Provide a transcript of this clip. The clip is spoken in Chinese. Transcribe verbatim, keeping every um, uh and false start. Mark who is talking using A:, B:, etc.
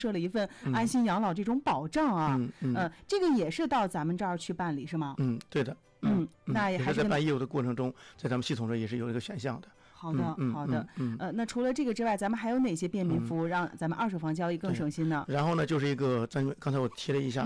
A: 设了一份安心养老这种保障啊。
B: 嗯嗯，
A: 呃，这个也是到咱们这儿去办理是吗？
B: 嗯，对的。
A: 嗯，那也还
B: 是在办业务的过程中，在咱们系统上也是有一个选项的。
A: 好的，
B: 嗯、
A: 好的。
B: 嗯，嗯
A: 呃，那除了这个之外，咱们还有哪些便民服务让咱们二手房交易更省心呢？
B: 然后呢，就是一个咱刚才我提了一下。